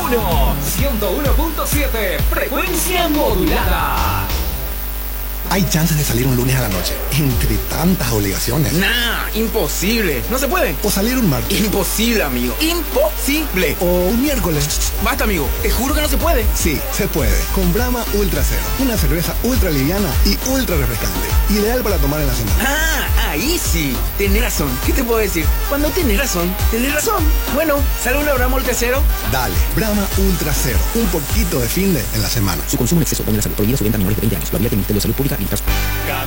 101.7, frecuencia modulada. Hay chances de salir un lunes a la noche, entre tantas obligaciones. Nah, imposible. No se puede. O salir un martes. Imposible, amigo. Imposible. O un miércoles. Basta, amigo. Te juro que no se puede. Sí, se puede. Con Brahma Ultra Cero. Una cerveza ultra liviana y ultra refrescante. Ideal para tomar en la semana. Ah, ahí sí. Tenés razón. ¿Qué te puedo decir? Cuando tenés razón, tenés razón. Bueno, ¿sale una Brahma Ultra Cero? Dale. Brahma Ultra Cero. Un poquito de finde en la semana. Su consumo en exceso daña la salud. Prohibida su venta a menores de 20 años. La vía del Ministerio de Salud Pública y